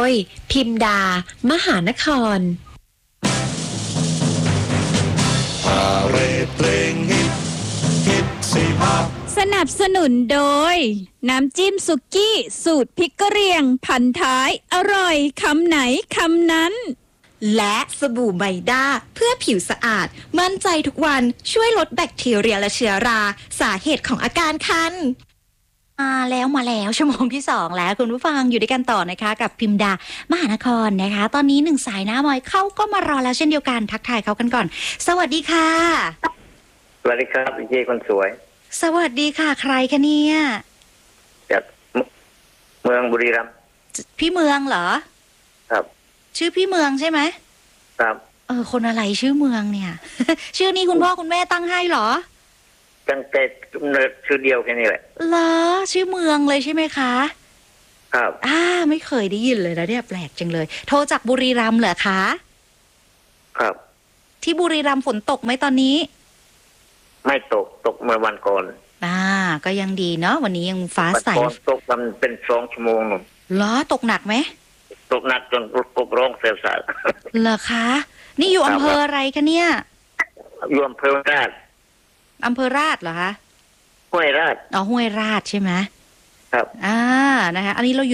ยพิมดามหานครสนับสนุนโดยน้ำจิ้มสุกี้สูตรพริกกะเหรี่ยงพันท้ายอร่อยคำไหนคำนั้นและสบู่ไบด้าเพื่อผิวสะอาดมั่นใจทุกวันช่วยลดแบคทีเรียและเชื้อราสาเหตุของอาการคันมาแล้วชั่วโมงที่2แล้วคุณผู้ฟังอยู่ด้วยกันต่อนะคะกับพิมดามหานครนะคะตอนนี้1สายหน้ามอยเขาก็มารอแล้วเช่นเดียวกันทักทายเขากันก่อนสวัสดีค่ะสวัสดีครับเจคนสวยสวัสดีค่ะใครคะเนี่ยจากเมืองบุรีรัมย์พี่เมืองเหรอครับชื่อพี่เมืองใช่ไหมครับคนอะไรชื่อเมืองเนี่ย ชื่อนี้คุณพ่อคุณแม่ตั้งให้เหรอตั้งแต่กำเนิดชื่อเดียวแค่นี้แหละเหรอชื่อเมืองเลยใช่ไหมคะครับไม่เคยได้ยินเลยนะเนี่ยแปลกจังเลยโทรจากบุรีรัมย์เหรอคะครับที่บุรีรัมย์ฝนตกไหมตอนนี้ไม่ตกเมื่อวันก่อนก็ยังดีเนาะวันนี้ยังฟ้าใสตกมันเป็น2 ชั่วโมงเหรอตกหนักไหมตกหนักจนกบร้องเสียสาเหรอคะนี่อยู่อำเภออะไรคะเนี่ยอยู่อำเภอราชเหรอคะห้วยราชห้วยราชใช่ไหมครับนะคะอันนี้เราอยู่